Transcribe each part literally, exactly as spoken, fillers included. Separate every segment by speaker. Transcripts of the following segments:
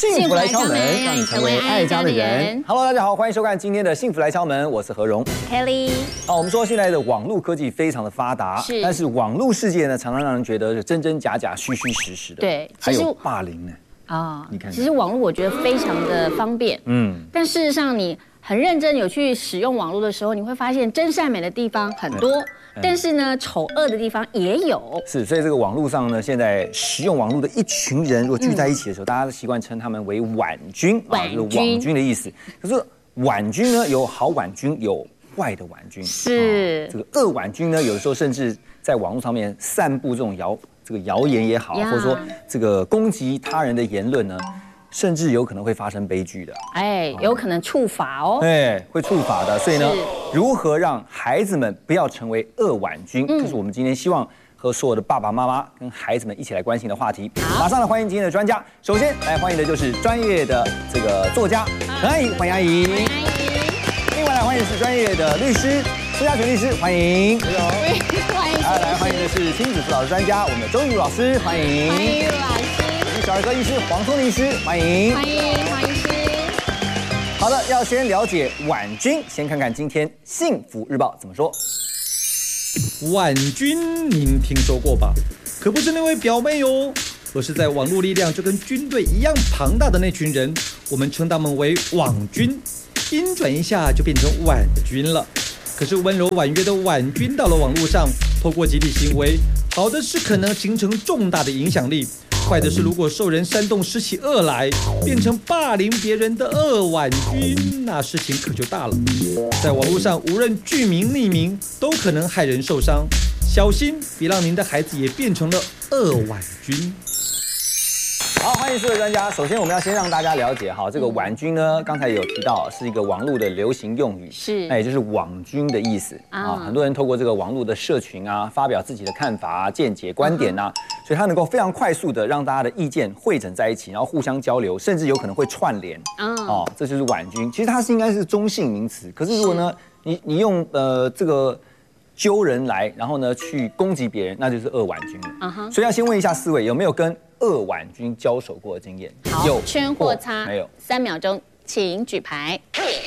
Speaker 1: 幸福来敲门，让你成为爱家的人。Hello， 大家好，欢迎收看今天的《幸福来敲门》，我是何荣
Speaker 2: Kelly。
Speaker 1: 好，我们说现在的网络科技非常的发达，
Speaker 2: 是，但
Speaker 1: 是网络世界呢，常常让人觉得是真真假假、虚虚实实的。
Speaker 2: 对，
Speaker 1: 还有霸凌呢。
Speaker 2: 啊，你看，其实网络我觉得非常的方便，嗯，但事实上你很认真有去使用网络的时候，你会发现真善美的地方很多。但是呢，丑恶的地方也有。
Speaker 1: 是，所以这个网络上呢，现在使用网络的一群人，如果聚在一起的时候，嗯、大家都习惯称他们为婉君，
Speaker 2: 婉君，
Speaker 1: 就是网军的意思。可是婉君呢，有好婉君，有坏的婉君。
Speaker 2: 是、
Speaker 1: 啊，这个恶婉君呢，有的时候甚至在网络上面散布这种谣，这个谣言也好，或者说这个攻击他人的言论呢。甚至有可能会发生悲剧的，
Speaker 2: 哎，有可能触法哦，
Speaker 1: 哎，会触法的。所以呢，如何让孩子们不要成为恶婉君，这、嗯、是我们今天希望和所有的爸爸妈妈跟孩子们一起来关心的话题。马上来欢迎今天的专家，首先来欢迎的就是专业的这个作家陈阿姨，欢迎阿姨。欢迎阿姨。另外来欢迎的是专业的律师苏家全律师，欢迎。
Speaker 2: 你好，欢迎。
Speaker 1: 来来欢迎的是亲子辅导的专家，我们的周玉茹老师，欢迎。
Speaker 2: 欢迎玉茹老师。
Speaker 1: 小儿科医师黄聪明医师，欢迎，
Speaker 2: 欢迎黄医师。
Speaker 1: 好的，要先了解婉君，先看看今天《幸福日报》怎么说。
Speaker 3: 婉君，您听说过吧？可不是那位表妹哦，而是在网络力量就跟军队一样庞大的那群人，我们称他们为网军，音转一下就变成婉君了。可是温柔婉约的婉君到了网络上，透过集体行为，好的是可能形成重大的影响力。坏的是，如果受人煽动施起恶来，变成霸凌别人的恶婉君，那事情可就大了。在网络上，无论具名匿名，都可能害人受伤，小心别让您的孩子也变成了恶婉君。
Speaker 1: 好，欢迎四位专家。首先，我们要先让大家了解哈，这个婉君呢，刚才有提到是一个网络的流行用语，
Speaker 2: 是，
Speaker 1: 那也就是网军的意思啊。很多人透过这个网络的社群啊，发表自己的看法啊、见解、观点啊，所以它能够非常快速的让大家的意见汇整在一起，然后互相交流，甚至有可能会串联。哦，这就是婉君。其实它是应该是中性名词，可是如果呢，你你用呃这个。揪人来，然后呢去攻击别人，那就是恶婉君了。Uh-huh. 所以要先问一下四位，有没有跟恶婉君交手过的经验？
Speaker 2: 好，有圈或叉，
Speaker 1: 没有。三
Speaker 2: 秒钟，请举牌。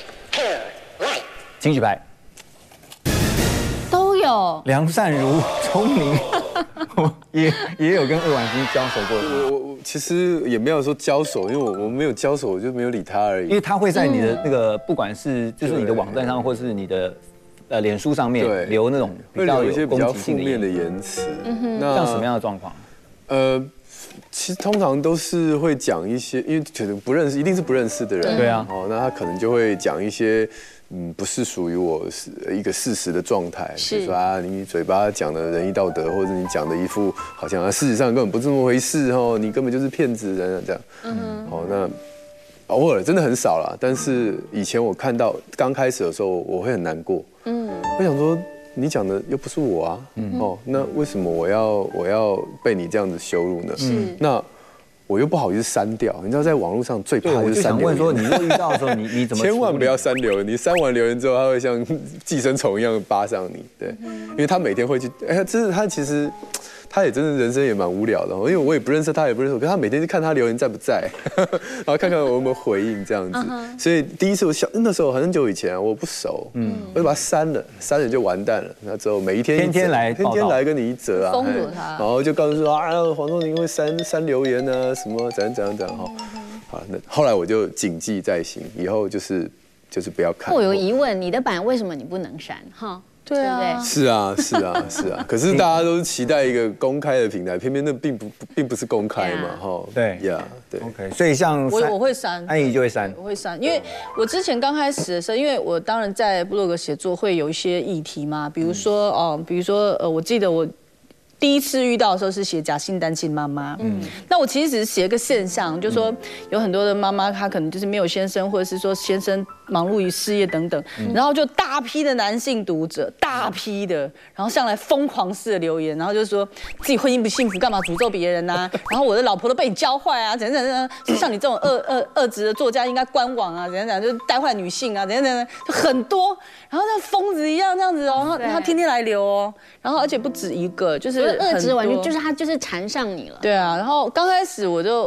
Speaker 1: 请举牌。
Speaker 2: 都有。
Speaker 1: 良善如聪明，也也有跟恶婉君交手过。
Speaker 4: 我我其实也没有说交手，因为我我没有交手，我就没有理他而已。
Speaker 1: 因为他会在你的那个，不管是就是你的网站上，或是你的。呃，脸书上面留那种比较有攻击性
Speaker 4: 的言辞，
Speaker 1: 那像什么样的状况？
Speaker 4: 呃，其实通常都是会讲一些，因为可能不认识，一定是不认识的人，
Speaker 1: 对啊，
Speaker 4: 哦，那他可能就会讲一些，嗯，不是属于我一个事实的状态，比如说啊，你嘴巴讲的仁义道德，或者你讲的一副好像啊，事实上根本不是这么回事哦，你根本就是骗子人这样，嗯，好，那。偶尔真的很少啦，但是以前我看到刚开始的时候，我会很难过。嗯，我想说你讲的又不是我啊，嗯、哦，那为什么我要我要被你这样子羞辱呢？是，那我又不好意思删掉。你知道，在网络上最怕就是删留言。
Speaker 1: 我就想问说，你若遇到的时候，你你怎么？
Speaker 4: 千万不要删留言，你删完留言之后，他会像寄生虫一样扒上你。对，因为他每天会去，哎，这是他其实。他也真的人生也蛮无聊的，因为我也不认识他，也不认识我，可是他每天就看他留言在不在，然后看看我有没有回应这样子。Uh-huh. 所以第一次我小那时候很久以前啊，我不熟，嗯，我就把他删了，删了就完蛋了。那之后每一天
Speaker 1: 天天来，
Speaker 4: 天天来跟你一则啊，
Speaker 2: 封堵他，
Speaker 4: 然后就告诉说啊，黄宗宁会删删留言啊，什么怎样怎样怎样哈。好，那后来我就谨记在心，以后就是就是不要看。
Speaker 2: 我有疑问，你的版为什么你不能删？哈。对啊，
Speaker 4: 是啊，是啊，是啊。可是大家都是期待一个公开的平台，偏偏那并不并不是公开嘛，哈。
Speaker 1: 对
Speaker 4: 呀，对。
Speaker 1: OK， 所以像
Speaker 5: 我我会删，
Speaker 1: 安怡就会删，
Speaker 5: 我会删，因为我之前刚开始的时候，因为我当然在部落格写作会有一些议题嘛，比如说哦，比如说呃，我记得我。第一次遇到的时候是写假性单亲妈妈，嗯，那我其实只是写一个现象，就是说有很多的妈妈她可能就是没有先生，或者是说先生忙碌于事业等等，然后就大批的男性读者，大批的，然后上来疯狂式的留言，然后就说自己婚姻不幸福，干嘛诅咒别人呐？然后我的老婆都被你教坏啊，怎样怎样，就像你这种恶恶恶质的作家应该官网啊，怎样怎样，就带坏女性啊，怎样怎样，就很多，然后像疯子一样这样子哦，然后他天天来留哦，然后而且不止一个，就是。
Speaker 2: 恶质完全就是他就是缠上你了。
Speaker 5: 对啊，然后刚开始我就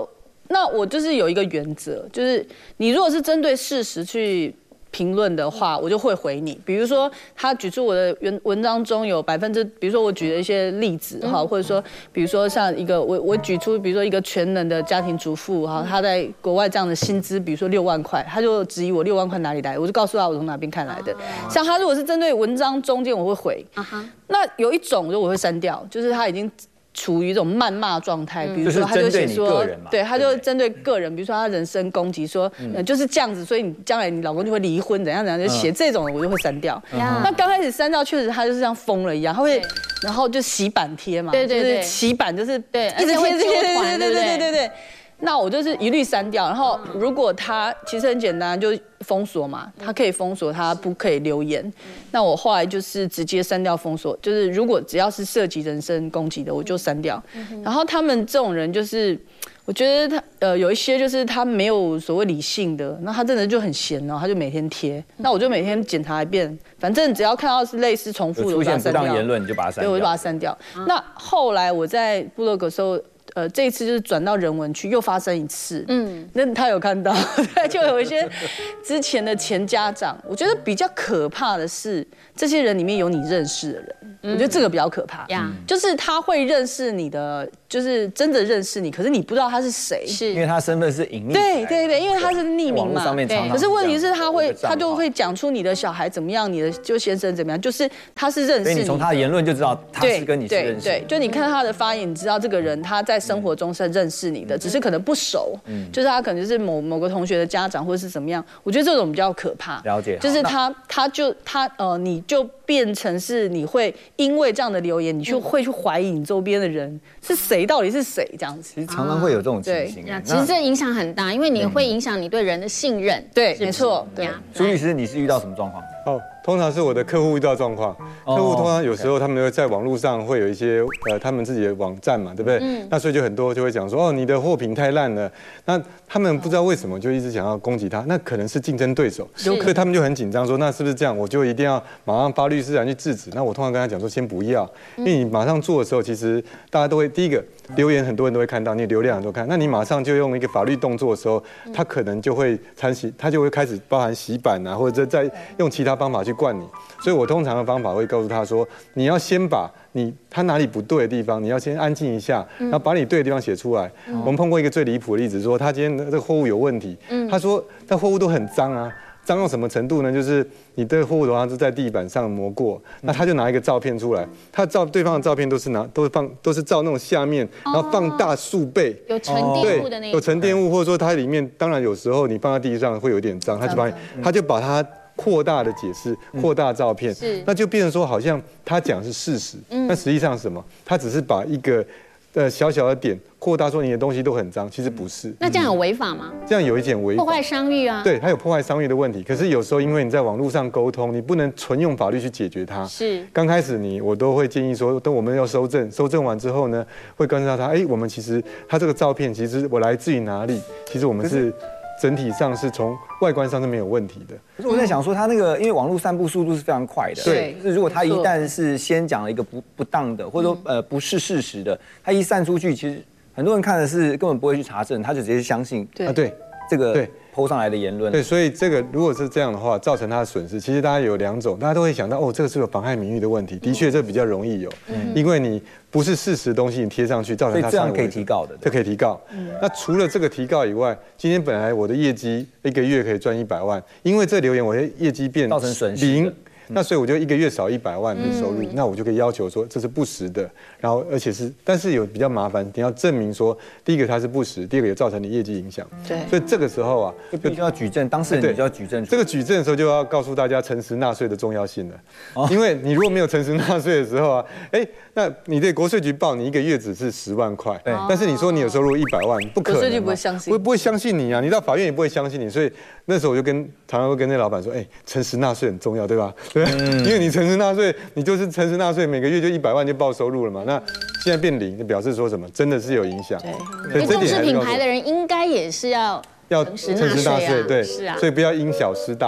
Speaker 5: 那我就是有一个原则，就是你如果是针对事实去评论的话，我就会回你。比如说，他举出我的文文章中有百分之，比如说我举了一些例子哈，或者说，比如说像一个我我举出，比如说一个全能的家庭主妇哈，她在国外这样的薪资，比如说六万块，他就质疑我六万块哪里来，我就告诉他我从哪边看来的。像他如果是针对文章中间，我会回。那有一种就我会删掉，就是他已经处于一种谩骂状态，比如说他就写说，对，他就针对个人，比如说他人身攻击，说就是这样子，所以你将来你老公就会离婚，怎样怎样，就写这种的我就会删掉。那刚开始删掉，确实他就是像疯了一样，他会然后就洗版贴嘛，
Speaker 2: 对对对，
Speaker 5: 洗版就是
Speaker 2: 对，
Speaker 5: 一直贴，
Speaker 2: 会纠团，
Speaker 5: 对对对对对。那我就是一律删掉，然后如果他其实很简单，就封锁嘛，他可以封锁，他不可以留言。那我后来就是直接删掉封锁，就是如果只要是涉及人身攻击的，我就删掉。然后他们这种人就是，我觉得他呃有一些就是他没有所谓理性的，那他真的就很闲哦，他就每天贴，那我就每天检查一遍，反正只要看到是类似重复的，
Speaker 1: 出现不当言论你就把它删掉，
Speaker 5: 对，我就把它删掉。那后来我在部落格的时候。呃，这一次就是转到人文区，又发生一次。嗯，那他有看到，对，就有一些之前的前家长，我觉得比较可怕的是，这些人里面有你认识的人，嗯、我觉得这个比较可怕。呀、嗯，就是他会认识你的，就是真的认识你，可是你不知道他是谁，
Speaker 2: 是
Speaker 1: 因为他身份是隐匿。
Speaker 5: 对对对，因为他是匿名嘛。
Speaker 1: 对。
Speaker 5: 可是问题是，他会，他就会讲出你的小孩怎么样，你的就先生怎么样，就是他是认识你。
Speaker 1: 所以你从他的言论就知道他是跟你是认识。
Speaker 5: 对对，就你看他的发言，你知道这个人他在生活中是认识你的，只是可能不熟，嗯、就是他可能就是某某个同学的家长或者是怎么样，我觉得这种比较可怕。
Speaker 1: 了解，
Speaker 5: 就是他他就他呃，你就变成是你会因为这样的留言，你就会去怀疑你周边的人是谁，到底是谁这样子。
Speaker 1: 其实常常会有这种情形。
Speaker 2: 啊、其实这影响很大，因为你会影响你对人的信任。
Speaker 5: 对，没错。对，
Speaker 1: 苏律师，你是遇到什么状况？
Speaker 6: 哦，通常是我的客户遇到状况，客户通常有时候他们会在网络上会有一些呃他们自己的网站嘛，对不对？嗯。那所以就很多就会讲说，哦，你的货品太烂了。那他们不知道为什么就一直想要攻击他，那可能是竞争对手，所以他们就很紧张说，那是不是这样？我就一定要马上发律师函去制止？那我通常跟他讲说，先不要，因为你马上做的时候，其实大家都会第一个留言很多人都会看到，你流量很多看，那你马上就用一个法律动作的时候，他可能就会参洗，他就会开始包含洗版啊，或者再用其他方法去灌你。所以我通常的方法会告诉他说，你要先把你他哪里不对的地方，你要先安静一下，然后把你对的地方写出来。嗯、我们碰过一个最离谱的例子，说他今天这个货物有问题，嗯、他说但货物都很脏啊，脏到什么程度呢？就是你的货物的话是在地板上磨过，那他就拿一个照片出来，他照对方的照片都是拿都是放都是照那种下面，然后放大数倍，
Speaker 2: 有沉淀物的那
Speaker 6: 有沉淀物，或者说它里面当然有时候你放在地上会有点脏，他就把他就把它。扩大的解释，扩大照片，嗯、那就变成说好像他讲是事实，嗯、但实际上是什么？他只是把一个呃小小的点扩大，说你的东西都很脏，其实不是。
Speaker 2: 那这样有违法吗？
Speaker 6: 这样有一点违法，
Speaker 2: 破坏商誉啊。
Speaker 6: 对，它有破坏商誉的问题。可是有时候因为你在网络上沟通，你不能纯用法律去解决它。
Speaker 2: 是。刚
Speaker 6: 开始你我都会建议说，等我们要收证，收证完之后呢，会告诉他，哎，我们其实他这个照片其实我来自于哪里？其实我们是。整体上是从外观上是没有问题的。
Speaker 1: 可是我在想说，他那个因为网络散布速度是非常快的，
Speaker 5: 对，
Speaker 1: 就是如果他一旦是先讲了一个不不当的，或者说呃不是事实的，他一散出去，其实很多人看的是根本不会去查证，他就直接相信
Speaker 6: 啊，对
Speaker 1: 这个
Speaker 6: 对。
Speaker 1: 抛上来的言论，
Speaker 6: 对，所以这个如果是这样的话，造成他的损失，其实大家有两种，大家都会想到，哦，这个是有妨害名誉的问题，的确这比较容易有，嗯、因为你不是事实的东西你贴上去，造成他
Speaker 1: 这样可以提告的，
Speaker 6: 这可以提告。嗯、那除了这个提告以外，今天本来我的业绩一个月可以赚一百万，因为这留言我的业绩变
Speaker 1: 造成损失
Speaker 6: 零。那所以我就一个月少一百万的收入，嗯、那我就可以要求说这是不实的，然后而且是，但是有比较麻烦，你要证明说，第一个它是不实，第二个也造成你业绩影响。
Speaker 5: 对，
Speaker 6: 所以这个时候啊，
Speaker 1: 就必须要举证，当事人就要举证。
Speaker 6: 这个举证的时候就要告诉大家诚实纳税的重要性了，哦、因为你如果没有诚实纳税的时候啊，哎，那你对国税局报你一个月只是十万块，对，但是你说你有收入一百万，不可能，
Speaker 5: 国税局不会相信，
Speaker 6: 不不会相信你啊，你到法院也不会相信你，所以那时候我就跟常常会跟那老板说，哎，诚实纳税很重要，对吧？对，嗯、因为你诚实纳税，你就是诚实纳税，每个月就一百万就报收入了嘛。那现在变零，就表示说什么？真的是有影响。
Speaker 2: 对，所以重视品牌的人应该也是要
Speaker 6: 要诚实纳税，对，
Speaker 2: 是啊，
Speaker 6: 所以不要因小失大。
Speaker 2: 没错。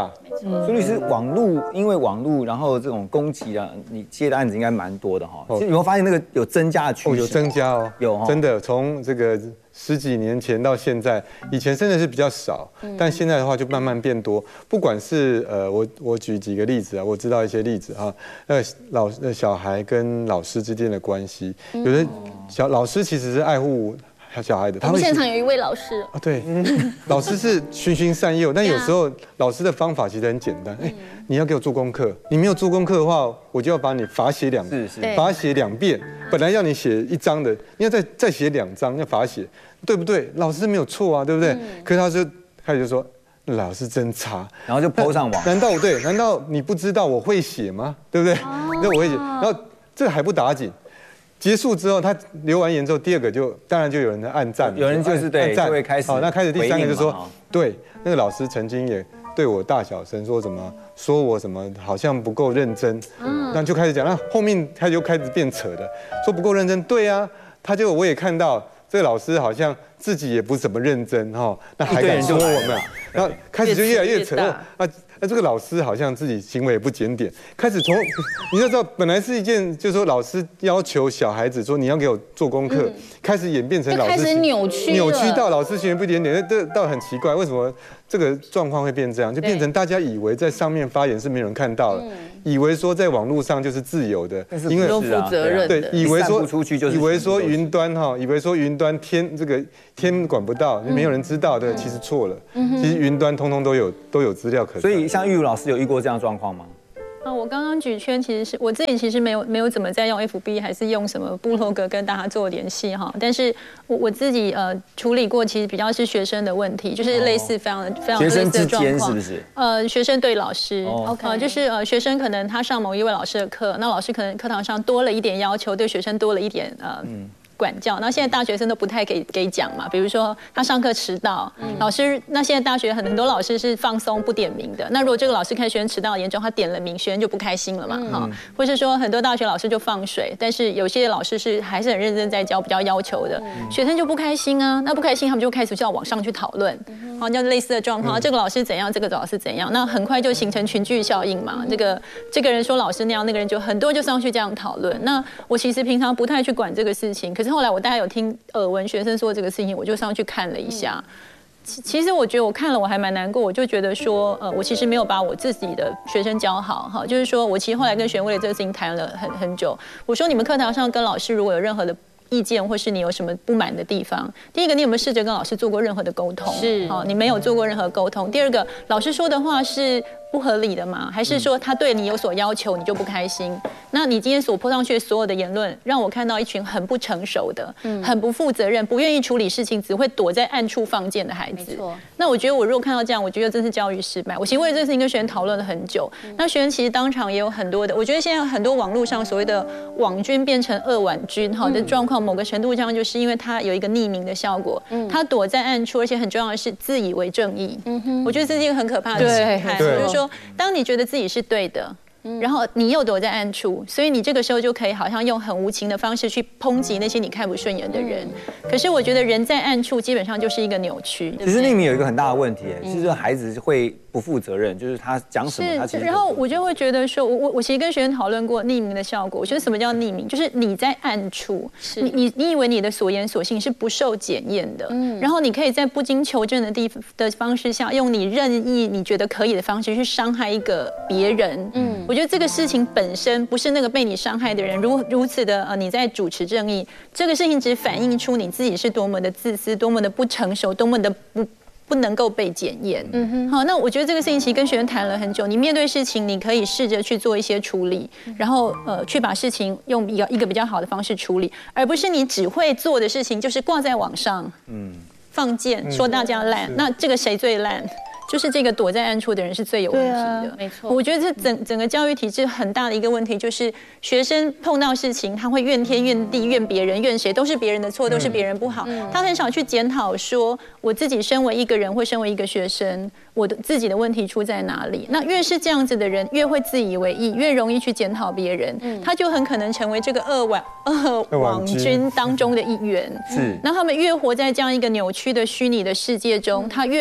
Speaker 1: 苏律师，网络因为网络，然后这种攻击啊，你接的案子应该蛮多的哈。其实有没有发现那个有增加的趋势？
Speaker 6: 有增加哦，
Speaker 1: 有
Speaker 6: 真的从这个十几年前到现在，以前真的是比较少，但现在的话就慢慢变多。不管是呃，我我举几个例子啊，我知道一些例子哈，呃老呃小孩跟老师之间的关系，有的小老师其实是爱护小孩的，
Speaker 2: 我们现场有一位老师
Speaker 6: 啊，对，老师是循循善诱，但有时候老师的方法其实很简单，哎，你要给我做功课，你没有做功课的话，我就要把你罚写两，
Speaker 1: 是是，
Speaker 6: 罚写两遍，本来要你写一张的，你要再再写两张，要罚写，对不对？老师没有错啊，对不对？可是他就开始就说。老师真差，
Speaker 1: 然后就 po 上网。
Speaker 6: 难道对？难道你不知道我会写吗？对不对？那我会写。然后这还不打紧，结束之后，他留完言之后，第二个就当然就有人在按赞，
Speaker 1: 有人就是对，就会开始。
Speaker 6: 好，那开始第三个就说，对，那个老师曾经也对我大小声说什么，说我什么好像不够认真，嗯，那就开始讲。那后面他就开始变扯的，说不够认真，对啊，他就我也看到这个老师好像自己也不怎么认真哈，那还敢说我们？然后开始就越来越扯啊，那这个老师好像自己行为也不检点，开始从你就知道，本来是一件就是说老师要求小孩子说你要给我做功课，嗯、开始演变成老师
Speaker 2: 开始扭曲
Speaker 6: 扭曲到老师行为不检点，这倒很奇怪，为什么这个状况会变这样？就变成大家以为在上面发言是没有人看到的，嗯、以为说在网络上就是自由的，
Speaker 2: 因为都负责任的，
Speaker 6: 对，以为说
Speaker 1: 出去就是
Speaker 6: 以为说云端哈，以为说云端天这个天管不到，没有人知道的，其实错了，其实云端通通都有都有资料可查。
Speaker 1: 所以像玉如老师有遇过这样的状况吗？
Speaker 7: 啊，我刚刚举圈，其实是我自己其实没有没有怎么在用 F B 还是用什么部落格跟大家做联系哈，但是我我自己呃处理过，其实比较是学生的问题，就是类似非常非常类似的状况，
Speaker 1: 是不是？
Speaker 7: 呃，学生对老师
Speaker 2: ，OK，、
Speaker 7: 呃、就是呃学生可能他上某一位老师的课，那老师可能课堂上多了一点要求，对学生多了一点呃。嗯管教，那现在大学生都不太给给讲嘛，比如说他上课迟到，嗯、老师那现在大学很很多老师是放松不点名的，那如果这个老师看学生迟到严重，他点了名，学生就不开心了嘛，哈、嗯，或是说很多大学老师就放水，但是有些老师是还是很认真在教，比较要求的，嗯、学生就不开心啊，那不开心他们就开始就要往上去讨论，好、嗯，像类似的状况，嗯、这个老师怎样，这个老师怎样，那很快就形成群聚效应嘛，嗯、这个这个人说老师那样，那个人就很多就上去这样讨论，那我其实平常不太去管这个事情，可是后来我大概有听。耳闻学生说这个事情，我就上去看了一下。其其实我觉得我看了我还蛮难过，我就觉得说，呃，我其实没有把我自己的学生教好哈。就是说我其实后来跟学生为了这个事情谈了很很久。我说你们课堂上跟老师如果有任何的意见，或是你有什么不满的地方，第一个你有没有试着跟老师做过任何的沟通？
Speaker 2: 是，
Speaker 7: 好，你没有做过任何沟通。第二个，老师说的话是不合理的吗？还是说他对你有所要求，你就不开心？那你今天所泼上去的所有的言论，让我看到一群很不成熟的、嗯、很不负责任、不愿意处理事情、只会躲在暗处放箭的孩子。那我觉得我如果看到这样，我觉得真是教育失败。我其实为了这个事情跟学生讨论了很久。嗯、那学生其实当场也有很多的，我觉得现在很多网络上所谓的网军变成恶婉军哈的状况，某个程度上就是因为它有一个匿名的效果，嗯、他躲在暗处，而且很重要的是自以为正义。嗯、我觉得这是一个很可怕的心态，就是说，当你觉得自己是对的。然后你又躲在暗处，所以你这个时候就可以好像用很无情的方式去抨击那些你看不顺眼的人。可是我觉得人在暗处基本上就是一个扭曲。
Speaker 1: 其实匿名有一个很大的问题，就是孩子会不负责任，就是他讲什么他其实。
Speaker 7: 然后我就会觉得说，我我我其实跟学生讨论过匿名的效果。我觉得什么叫匿名，就是你在暗处，你你你以为你的所言所信是不受检验的，嗯，然后你可以在不经求证的地的方式下，用你任意你觉得可以的方式去伤害一个别人，嗯。我觉得这个事情本身不是那个被你伤害的人如如此的呃你在主持正义，这个事情只反映出你自己是多么的自私，多么的不成熟，多么的不不能够被检验。嗯哼，好，那我觉得这个事情其实跟学生谈了很久，你面对事情你可以试着去做一些处理，然后呃去把事情用一个一个比较好的方式处理，而不是你只会做的事情就是挂在网上，嗯，放箭说大家烂，那这个谁最烂？就是这个躲在暗处的人是最有问题的，啊、
Speaker 2: 没错。
Speaker 7: 我觉得这整整个教育体制很大的一个问题，就是学生碰到事情，他会怨天怨地、怨别人、怨谁，都是别人的错，都是别人不好。嗯、他很少去检讨说，我自己身为一个人，或身为一个学生，我的自己的问题出在哪里？那越是这样子的人，越会自以为意，越容易去检讨别人，嗯、他就很可能成为这个恶网恶网军当中的一员。是，那他们越活在这样一个扭曲的虚拟的世界中，他越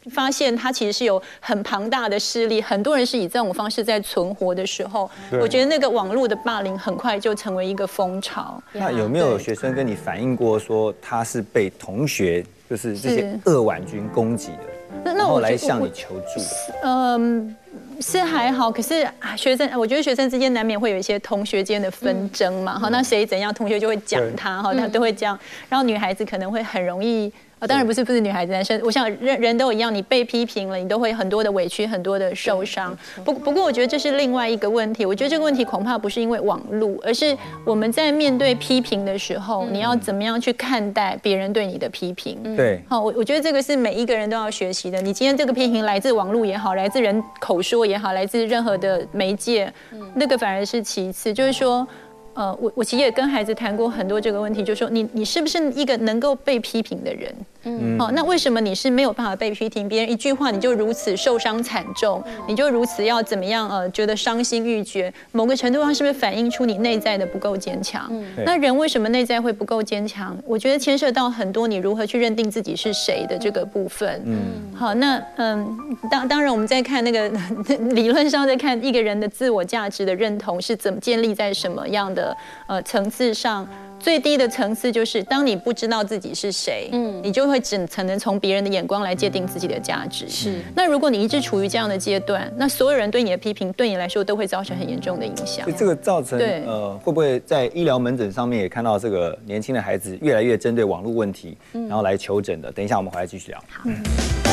Speaker 7: 发现它其实是有很庞大的势力，很多人是以这种方式在存活的时候，我觉得那个网络的霸凌很快就成为一个风潮。
Speaker 1: 那有没有学生跟你反映过说他是被同学就是这些恶婉君攻击的，那然后来向你求助？
Speaker 7: 嗯。是还好，可是学生，我觉得学生之间难免会有一些同学间的纷争嘛，哈、嗯，那谁怎样，同学就会讲他，哈，他都会这样，然后女孩子可能会很容易。哦，当然不是不是女孩子，男生，我想人人都一样，你被批评了，你都会很多的委屈，很多的受伤。不不过，我觉得这是另外一个问题。我觉得这个问题恐怕不是因为网络，而是我们在面对批评的时候，你要怎么样去看待别人对你的批评？
Speaker 1: 对，
Speaker 7: 好，我我觉得这个是每一个人都要学习的。你今天这个批评来自网络也好，来自人口说也好，来自任何的媒介，那个反而是其次，就是说。呃，我我其实也跟孩子谈过很多这个问题，就是说你你是不是一个能够被批评的人？嗯，好、哦，那为什么你是没有办法被批评？别人一句话你就如此受伤惨重，你就如此要怎么样？呃，觉得伤心欲绝，某个程度上是不是反映出你内在的不够坚强？嗯，那人为什么内在会不够坚强？我觉得牵涉到很多你如何去认定自己是谁的这个部分。嗯，好，那嗯，当当然我们在看那个理论上在看一个人的自我价值的认同是怎么建立在什么样的呃层次上。最低的层次就是，当你不知道自己是谁，嗯，你就会只只能从别人的眼光来界定自己的价值。是。那如果你一直处于这样的阶段，那所有人对你的批评，对你来说都会造成很严重的影响。
Speaker 1: 所以这个造成呃，会不会在医疗门诊上面也看到这个年轻的孩子越来越针对网络问题，然后来求诊的？等一下我们回来继续聊。好。嗯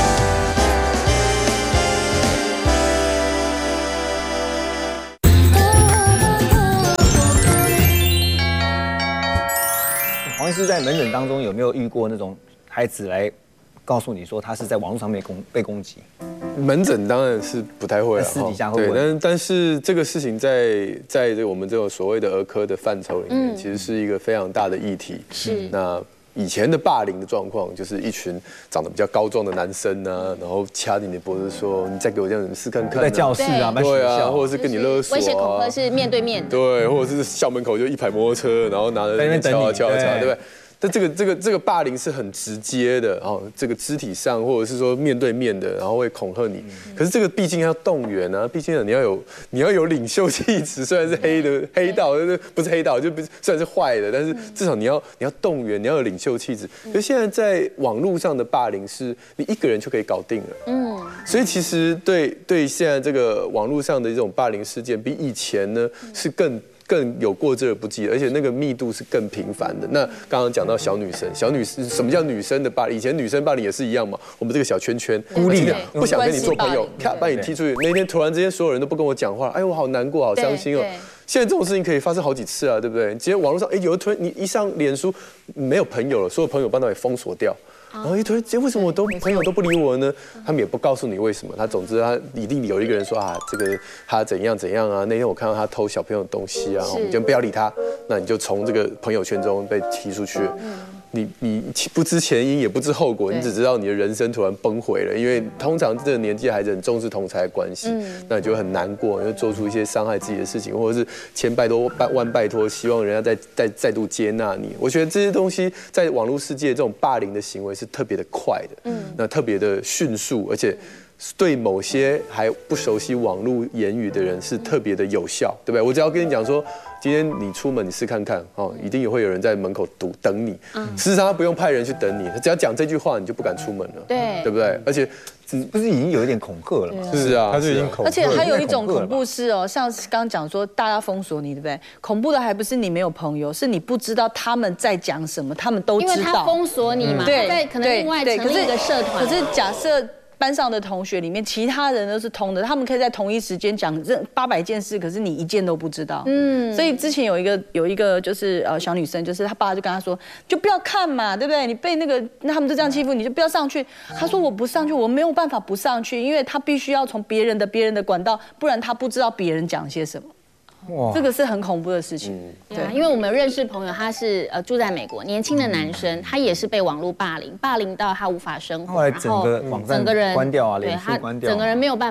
Speaker 1: 黄医师在门诊当中有没有遇过那种孩子来告诉你说他是在网络上面攻被攻击？
Speaker 4: 门诊当然是不太会了，
Speaker 1: 私底下会问。
Speaker 4: 对，但但是这个事情在在这我们这种所谓的儿科的范畴里面，其实是一个非常大的议题。是。那以前的霸凌的状况，就是一群长得比较高壮的男生啊，然后掐你的脖子说：“你再给我这样子试看看。”
Speaker 1: 在教室啊，
Speaker 4: 对啊，或者是跟你勒索啊，
Speaker 2: 威胁恐吓是面对面的。
Speaker 4: 对，或者是校门口就一排摩托车，然后拿着在那边敲啊敲啊敲，对不对？但这个这个这个霸凌是很直接的，然后这个肢体上或者是说面对面的，然后会恐吓你。可是这个毕竟要动员啊，毕竟你要有你要有领袖气质，虽然是黑的黑道，但是不是黑道，就不是虽然是坏的，但是至少你要你要动员，你要有领袖气质。可是现在在网络上的霸凌是你一个人就可以搞定了，嗯，所以其实对对现在这个网络上的这种霸凌事件，比以前呢是更。更有过之而不及，而且那个密度是更频繁的。那刚刚讲到小女生，小女生什么叫女生的霸凌？以前女生霸凌也是一样嘛，我们这个小圈圈孤立的，不想跟你做朋友，咔把你踢出去。那天突然之间所有人都不跟我讲话，哎，我好难过，好伤心哦。现在这种事情可以发生好几次啊，对不对？今天网络上，哎，有一突然你一上脸书没有朋友了，所有朋友帮他也封锁掉。然后一推，为什么我都朋友都不理我呢？他们也不告诉你为什么。他总之他一定有一个人说啊，这个他怎样怎样啊。那天我看到他偷小朋友的东西啊，我们就不要理他。那你就从这个朋友圈中被踢出去。你你不知前因也不知后果，你只知道你的人生突然崩毁了。因为通常这个年纪的孩子很重视同侪关系，那你就很难过，你会做出一些伤害自己的事情，或者是千拜托万拜托，希望人家再再再度接纳你。我觉得这些东西在网络世界这种霸凌的行为是特别的快的，嗯，那特别的迅速，而且对某些还不熟悉网络言语的人是特别的有效，对不对？我只要跟你讲说，今天你出门你试看看，哦，一定也会有人在门口堵等你。嗯，事实上他不用派人去等你，他只要讲这句话，你就不敢出门了，
Speaker 2: 对，
Speaker 4: 对不对？而且
Speaker 1: 不是已经有一点恐吓了吗？
Speaker 4: 是啊，
Speaker 6: 他就已经恐吓。
Speaker 5: 而且还有一种恐怖是哦，像刚刚讲说大家封锁你，对不对？恐怖的还不是你没有朋友，是你不知道他们在讲什么，他们都知道。
Speaker 2: 因为他封锁你嘛，对，在可能另外成立一个社团。
Speaker 5: 可是假设班上的同学里面，其他人都是通的，他们可以在同一时间讲这八百件事，可是你一件都不知道。嗯，所以之前有一个有一个就是呃小女生，就是她爸就跟她说，就不要看嘛，对不对？你被那个那他们就这样欺负，你就不要上去。她说我不上去，我没有办法不上去，因为她必须要从别人的别人的管道，不然她不知道别人讲些什么。哇，这个是很恐怖的事情。
Speaker 2: 对啊，因为我们认识朋友，他是呃住在美国，年轻的男生，他也是被网络霸凌，霸凌到他无法生活，
Speaker 1: 后来整个网站
Speaker 2: 整个人
Speaker 1: 关掉啊，脸书关掉，
Speaker 2: 整个人没有办法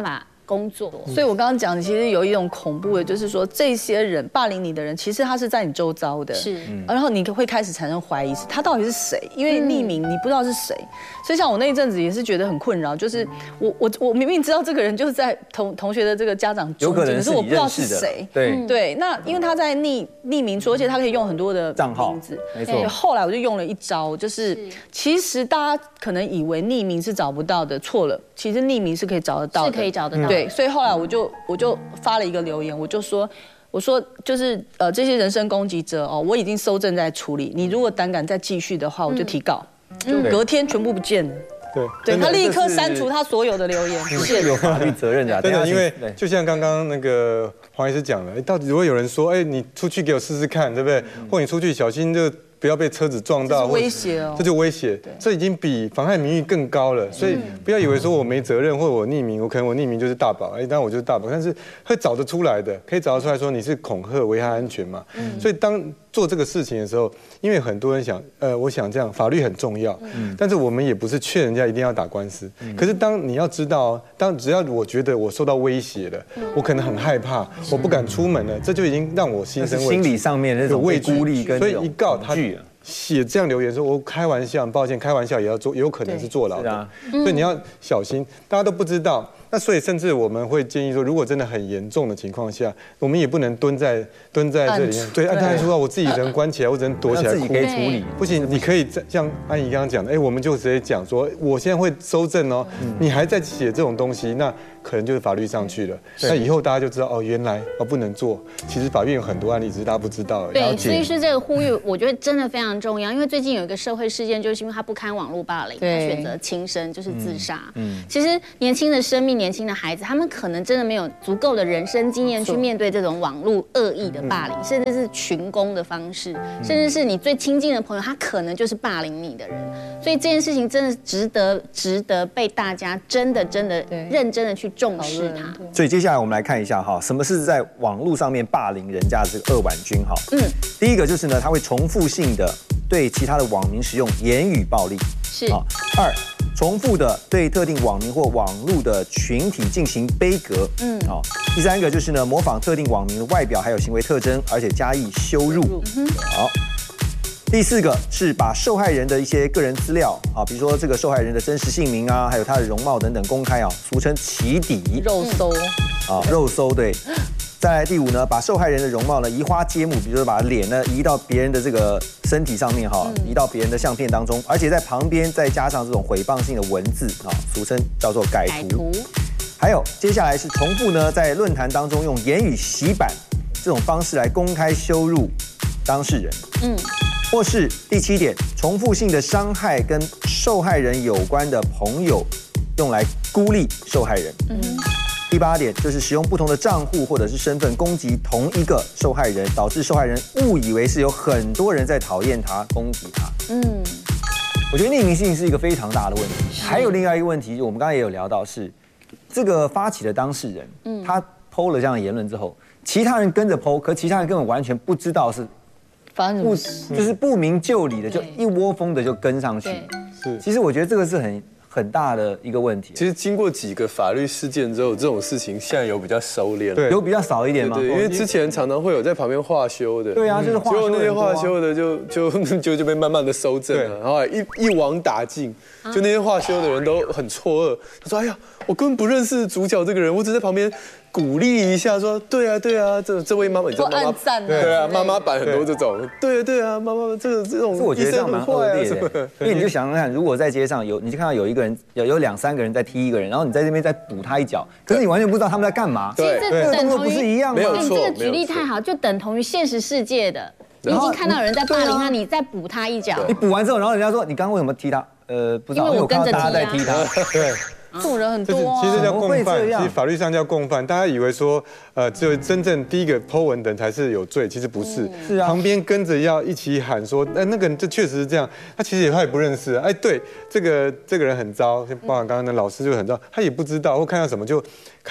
Speaker 2: 工作。
Speaker 5: 所以我刚刚讲，其实有一种恐怖的，就是说这些人霸凌你的人，其实他是在你周遭的，
Speaker 2: 是，
Speaker 5: 然后你会开始产生怀疑，他到底是谁？因为匿名，你不知道是谁。所以像我那一阵子也是觉得很困扰，就是我我我明明知道这个人就是在同同学的这个家长中间，可是我不知道是谁。
Speaker 1: 对
Speaker 5: 对，那因为他在匿匿名说，而且他可以用很多的
Speaker 1: 账号
Speaker 5: 名字，
Speaker 1: 没错。
Speaker 5: 后来我就用了一招，就是其实大家可能以为匿名是找不到的，错了，其实匿名是可以找得到的，
Speaker 2: 是可以找得到。
Speaker 5: 对，所以后来我就我就发了一个留言，我就说。我说就是呃这些人身攻击者哦，我已经搜证在处理。你如果胆敢再继续的话，我就提告。就隔天全部不见了。
Speaker 6: 对，
Speaker 5: 对他立刻删除他所有的留言，
Speaker 1: 是有法律责任的。
Speaker 6: 真的，因为就像刚刚那个黄医师讲了，到底如果有人说，哎，你出去给我试试看，对不对？或你出去小心就。不要被车子撞到，
Speaker 5: 威胁哦，
Speaker 6: 这就威胁，这已经比妨害名誉更高了。所以不要以为说我没责任或者我匿名，我可能我匿名就是大宝，哎，当然我就是大宝，但是会找得出来的，可以找得出来说你是恐吓、危害安全嘛。所以当做这个事情的时候，因为很多人想，呃，我想这样，法律很重要，但是我们也不是劝人家一定要打官司。可是当你要知道，当只要我觉得我受到威胁了，我可能很害怕，我不敢出门了，这就已经让我心生畏惧，
Speaker 1: 心理上面那种畏孤立跟
Speaker 6: 所以一告他。写这样留言说，我开玩笑，很抱歉，开玩笑也要做，也有可能是坐牢的，啊、所以你要小心。大家都不知道，那所以甚至我们会建议说，如果真的很严重的情况下，我们也不能蹲在蹲在这里面，对，按他说我自己人关起来，我只能躲起来，
Speaker 1: 自己可以处理，
Speaker 6: 不行，你可以像安怡刚刚讲的，哎，我们就直接讲说，我现在会搜证哦，你还在写这种东西，那可能就是法律上去了。那以后大家就知道哦，原来哦不能做，其实法院有很多案例，只是大家不知道。
Speaker 2: 对，所以是这个呼吁，我觉得真的非常重要，因为最近有一个社会事件，就是因为他不堪网络霸凌，他选择轻生，就是自杀。嗯，其实年轻的生命、年轻的孩子，他们可能真的没有足够的人生经验去面对这种网络恶意的霸凌，甚至是群攻的方式，甚至是你最亲近的朋友，他可能就是霸凌你的人。所以这件事情真的值得值得被大家真的真的认真的去重视它。
Speaker 1: 所以接下来我们来看一下哈，什么是在网络上面霸凌人家的这个恶婉君哈。嗯，第一个就是呢，他会重复性的对其他的网民使用言语暴力。
Speaker 2: 是
Speaker 1: 啊。二，重复的对特定网民或网络的群体进行杯葛。嗯，好。第三个就是呢，模仿特定网民的外表还有行为特征，而且加以羞辱。嗯、好。第四个是把受害人的一些个人资料啊，比如说这个受害人的真实姓名啊，还有他的容貌等等公开啊，俗称起底。
Speaker 5: 肉搜
Speaker 1: 啊，肉搜对。再来第五呢，把受害人的容貌呢移花接木，比如说把脸呢移到别人的这个身体上面哈，移到别人的相片当中，而且在旁边再加上这种诽谤性的文字啊，俗称叫做改图。还有接下来是重复呢，在论坛当中用言语洗版这种方式来公开羞辱当事人。嗯。或是第七点，重复性的伤害跟受害人有关的朋友，用来孤立受害人。嗯。第八点就是使用不同的账户或者是身份攻击同一个受害人，导致受害人误以为是有很多人在讨厌他、攻击他。嗯。我觉得匿名性是一个非常大的问题。还有另外一个问题，我们刚才也有聊到是，这个发起的当事人，嗯，他 po 了这样的言论之后，其他人跟着 po， 可其他人根本完全不知道是。不就是不明就里的，就一窝蜂的就跟上去。是，其实我觉得这个是很很大的一个问题。
Speaker 4: 其实经过几个法律事件之后，这种事情现在有比较收敛，
Speaker 1: 对，有比较少一点吗？
Speaker 4: 对，因为之前常常会有在旁边话修的。
Speaker 1: 对啊，就是话修。结果
Speaker 4: 那些话修的就就就就被慢慢的收正了，然后一一网打尽，就那些话修的人都很错愕。他说：“哎呀，我根本不认识主角这个人，我只在旁边。”鼓励一下，说对啊对啊，这这位妈妈，你知道妈妈对啊，妈妈版很多这种，对啊对啊，妈妈这个这种，
Speaker 1: 我觉得这样蛮恶劣的。因为你就想想看，如果在街上有，你就看到有一个人，有有两三个人在踢一个人，然后你在这边再补他一脚，可是你完全不知道他们在干嘛。
Speaker 2: 其实这等同于
Speaker 1: 不是一样吗？
Speaker 4: 没有错，
Speaker 2: 这个举例太好，就等同于现实世界的，你已经看到有人在霸凌他，你再补他一脚。
Speaker 1: 你补完之后，然后人家说你刚刚为什么踢他？呃，不知道，因为我跟着大家在踢他。
Speaker 6: 对。
Speaker 5: 这种人很多、啊，
Speaker 6: 其实叫共犯，其实法律上叫共犯。大家以为说，呃，只有真正第一个 po 文的人才是有罪，其实不是。是啊。旁边跟着要一起喊说，哎，那个人这确实是这样。他其实也他也不认识。哎，对，这个这个人很糟，包括刚刚的老师就很糟，他也不知道或看到什么就开始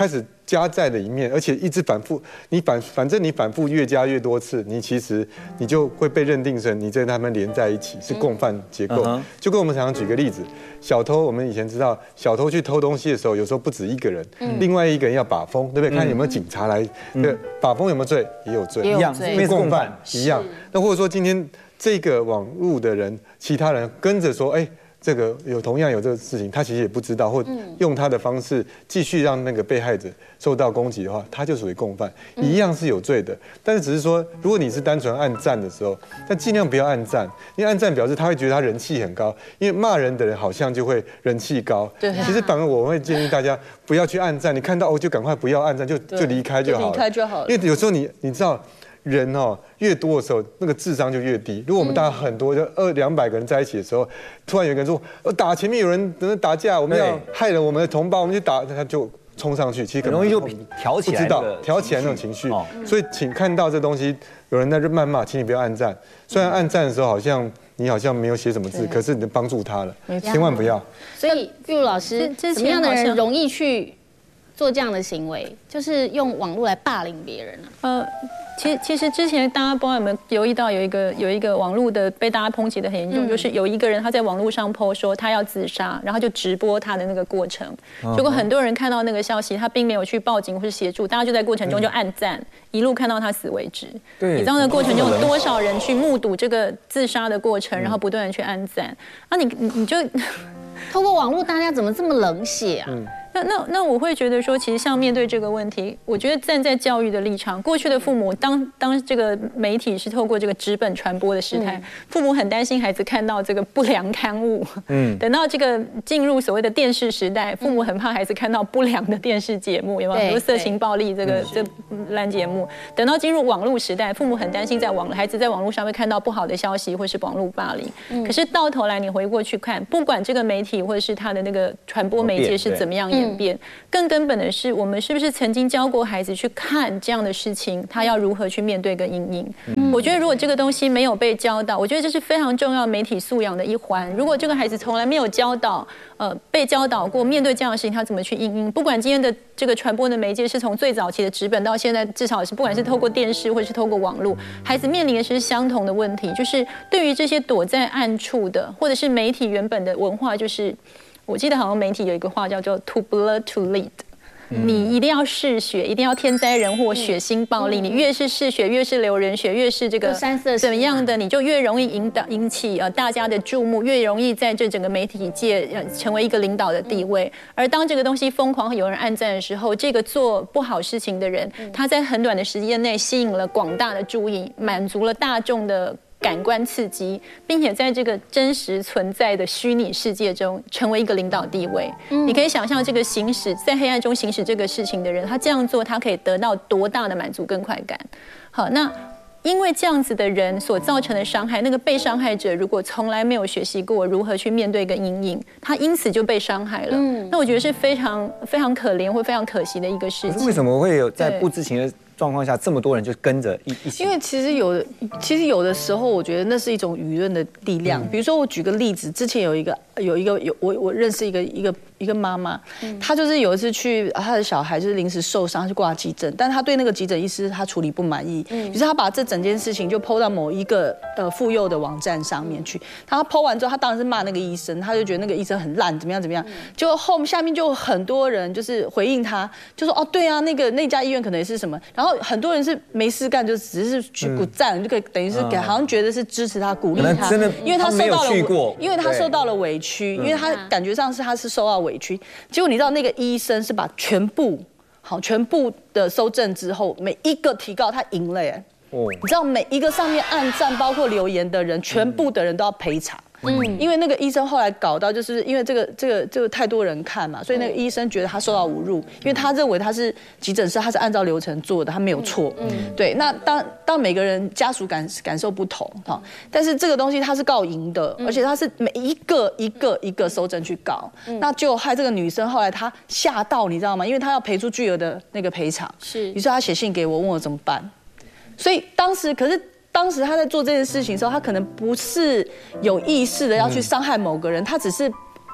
Speaker 6: 加在的一面，而且一直反复，你反反正你反复越加越多次，你其实你就会被认定成你跟他们连在一起是共犯结构。嗯、就跟我们常常举个例子，小偷，我们以前知道小偷去偷东西的时候，有时候不止一个人，嗯、另外一个人要把风，对不对？看有没有警察来，嗯、对，把风有没有罪，也有罪，
Speaker 2: 一样，
Speaker 6: 是共犯一样。那或者说今天这个网络的人，其他人跟着说，哎。这个有同样有这个事情，他其实也不知道，或用他的方式继续让那个被害者受到攻击的话，他就属于共犯，一样是有罪的。但是只是说，如果你是单纯按赞的时候，但尽量不要按赞，因为按赞表示他会觉得他人气很高，因为骂人的人好像就会人气高。对，其实反而我会建议大家不要去按赞，你看到哦就赶快不要按赞，就就离开就好了。
Speaker 5: 离开就好了。
Speaker 6: 因为有时候你你知道。人哦，越多的时候，那个智商就越低。如果我们大家很多，就二两百个人在一起的时候，突然有一个人说：“呃，打前面有人在打架，我们要害了我们的同胞，我们去打。”他就冲上去，其实很
Speaker 1: 容易就挑起来，
Speaker 6: 不知道挑起来那种情绪。所以，请看到这东西有人在这谩骂，请你不要按赞。虽然按赞的时候好像你好像没有写什么字，可是你帮助他了，千万不要。
Speaker 2: 所以，玉如老师，什么样的人容易去做这样的行为？就是用网络来霸凌别人呢？
Speaker 7: 呃。其实，其实之前大家不知道有没有留意到，有一个有一个网络的被大家抨击的很严重，嗯、就是有一个人他在网络上 po 说他要自杀，然后就直播他的那个过程。嗯、结果很多人看到那个消息，他并没有去报警或是协助，大家就在过程中就按赞，嗯、一路看到他死为止。对，你知道那个过程中有多少人去目睹这个自杀的过程，嗯、然后不断的去按赞。那你你你就
Speaker 2: 透过网络，大家怎么这么冷血啊？嗯
Speaker 7: 那那那我会觉得说，其实像面对这个问题，我觉得站在教育的立场，过去的父母当当这个媒体是透过这个纸本传播的时代，嗯、父母很担心孩子看到这个不良刊物。嗯，等到这个进入所谓的电视时代，父母很怕孩子看到不良的电视节目，有没有？比如色情暴力这个这烂节目。等到进入网络时代，父母很担心在网孩子在网络上会看到不好的消息或是网络霸凌。嗯、可是到头来你回过去看，不管这个媒体或者是他的那个传播媒介是怎么样演变，更根本的是，我们是不是曾经教过孩子去看这样的事情，他要如何去面对跟因应？嗯、我觉得如果这个东西没有被教导，我觉得这是非常重要媒体素养的一环。如果这个孩子从来没有教导，呃，被教导过面对这样的事情，他怎么去因应？不管今天的这个传播的媒介是从最早期的纸本到现在，至少是不管是透过电视或是透过网络，孩子面临的是相同的问题，就是对于这些躲在暗处的，或者是媒体原本的文化，就是。我记得好像媒体有一个话叫做 "to blood to lead"，、嗯、你一定要嗜血，一定要天灾人祸、血腥暴力。嗯、你越是嗜血，越是流人血，越是这个怎么样的，你就越容易引导引起呃大家的注目，越容易在这整个媒体界呃成为一个领导的地位。嗯、而当这个东西疯狂有人按赞的时候，这个做不好事情的人，嗯、他在很短的时间内吸引了广大的注意，满足了大众的感官刺激，并且在这个真实存在的虚拟世界中成为一个领导地位。嗯、你可以想象这个行使在黑暗中行使这个事情的人，他这样做，他可以得到多大的满足跟快感。好，那因为这样子的人所造成的伤害，那个被伤害者如果从来没有学习过如何去面对跟因应，他因此就被伤害了。嗯、那我觉得是非常非常可怜或非常可惜的一个事情。
Speaker 1: 为什么会有在不知情的状况下，这么多人就跟着一一起？
Speaker 5: 因为其实有的，其实有的时候，我觉得那是一种舆论的力量。嗯、比如说，我举个例子，之前有一个有一个有我我认识一个一个一个妈妈，嗯、她就是有一次去她的小孩就是临时受伤，去挂急诊，但她对那个急诊医师她处理不满意，嗯、于是她把这整件事情就 po 到某一个呃妇幼的网站上面去。她 po 完之后，她当然是骂那个医生，她就觉得那个医生很烂，怎么样怎么样。嗯、结果后下面就很多人就是回应她，就说哦对啊，那个那家医院可能也是什么，然后。很多人是没事干，就只是去鼓赞，嗯、就可以等于是给，好像觉得是支持他、鼓励他，因为他受到了，因为他受到了委屈，因为他感觉上是他是受到委屈。结果你知道那个医生是把全部好全部的搜证之后，每一个提告他赢了耶。哦，你知道每一个上面按赞包括留言的人，全部的人都要赔偿。嗯，因为那个医生后来搞到，就是因为这个这个这个太多人看嘛，所以那个医生觉得他受到侮辱，因为他认为他是急诊室，他是按照流程做的，他没有错。嗯，对。那当当每个人家属感感受不同哈，但是这个东西他是告赢的，而且他是每一个一个一个搜证去告，那就害这个女生后来她吓到，你知道吗？因为她要赔出巨额的那个赔偿，是，于是她写信给我，问我怎么办。所以当时可是。当时他在做这件事情的时候，他可能不是有意识的要去伤害某个人，他只是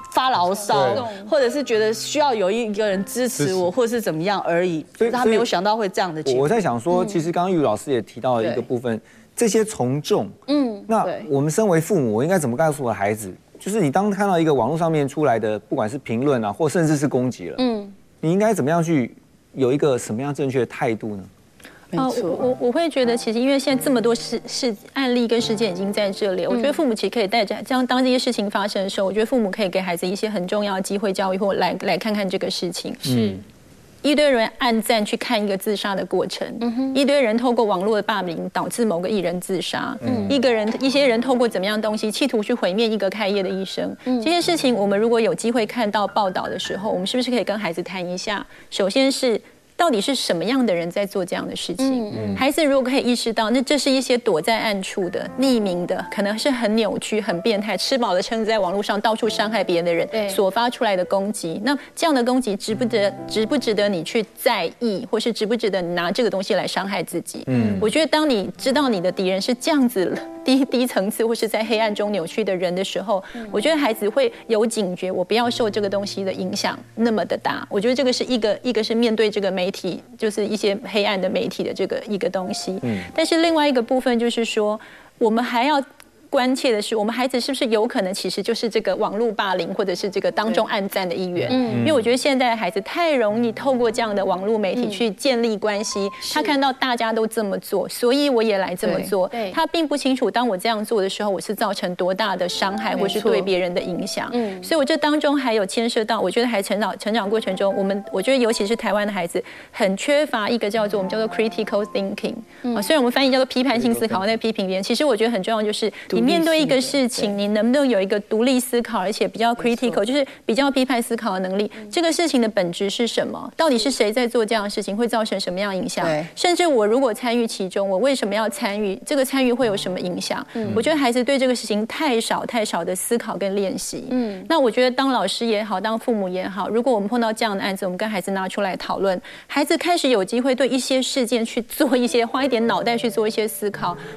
Speaker 5: 发牢骚，或者是觉得需要有一个人支持我，或者是怎么样而已。所以他没有想到会这样的情况。
Speaker 1: 我在想说，其实刚刚玉老师也提到了一个部分，这些从众，嗯，那我们身为父母，我应该怎么告诉我的孩子？就是你当看到一个网络上面出来的，不管是评论啊，或甚至是攻击了，嗯，你应该怎么样去有一个什么样正确的态度呢？
Speaker 7: 啊，我我我会觉得，其实因为现在这么多事事案例跟事件已经在这里，我觉得父母其实可以带着这样，当这些事情发生的时候，我觉得父母可以给孩子一些很重要的机会教育，或来来看看这个事情是。一堆人按赞去看一个自杀的过程，嗯、一堆人透过网络的霸凌导致某个艺人自杀，嗯、一个人一些人透过怎么样东西企图去毁灭一个开业的医生，嗯、这些事情我们如果有机会看到报道的时候，我们是不是可以跟孩子谈一下？首先是。到底是什么样的人在做这样的事情？嗯、孩子如果可以意识到，那这是一些躲在暗处的、匿名的，可能是很扭曲、很变态、吃饱了撑在网络上到处伤害别人的人所发出来的攻击。那这样的攻击值不值得、值不值得你去在意，或是值不值得你拿这个东西来伤害自己？嗯，我觉得当你知道你的敌人是这样子低低层次或是在黑暗中扭曲的人的时候，嗯、我觉得孩子会有警觉，我不要受这个东西的影响那么的大。我觉得这个是一个，一个是面对这个媒体，就是一些黑暗的媒体的这个一个东西。嗯，但是另外一个部分就是说，我们还要关切的是，我们孩子是不是有可能其实就是这个网络霸凌或者是这个当众暗赞的一员？嗯，因为我觉得现在的孩子太容易透过这样的网络媒体去建立关系，嗯、他看到大家都这么做，所以我也来这么做。他并不清楚，当我这样做的时候，我是造成多大的伤害，或是对别人的影响。嗯，所以我这当中还有牵涉到，我觉得还成长成长过程中，我们我觉得尤其是台湾的孩子，很缺乏一个叫做我们叫做 critical thinking。嗯，虽然我们翻译叫做批判性思考，那批评别人，其实我觉得很重要就是。你面对一个事情，你能不能有一个独立思考，而且比较 critical， 就是比较批判思考的能力？这个事情的本质是什么？到底是谁在做这样的事情，会造成什么样影响？甚至我如果参与其中，我为什么要参与？这个参与会有什么影响？嗯、我觉得孩子对这个事情太少太少的思考跟练习。嗯，那我觉得当老师也好，当父母也好，如果我们碰到这样的案子，我们跟孩子拿出来讨论，孩子开始有机会对一些事件去做一些花一点脑袋去做一些思考。